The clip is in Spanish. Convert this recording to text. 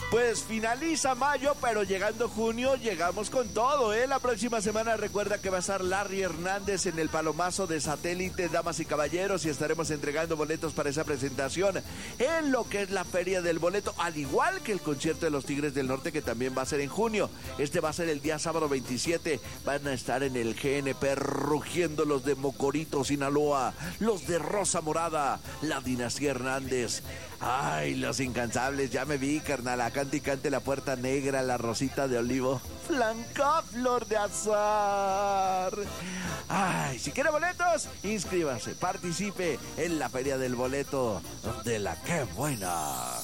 Pues finaliza mayo, pero llegando junio llegamos con todo, ¿eh? La próxima semana recuerda que va a estar Larry Hernández en el Palomazo de Satélite, damas y caballeros, y estaremos entregando boletos para esa presentación en lo que es la Feria del Boleto, al igual que el concierto de los Tigres del Norte, que también va a ser en junio. Este va a ser el día sábado 27. Van a estar en el GNP rugiendo los de Mocorito, Sinaloa, los de Rosa Morada, la Dinastía Hernández. Ay, los incansables, ya me vi, carnal, cante y cante la Puerta Negra, la Rosita de Olivo, Flanca Flor de Azar. Ay, si quiere boletos, inscríbase, participe en la Feria del Boleto de la Qué Buena.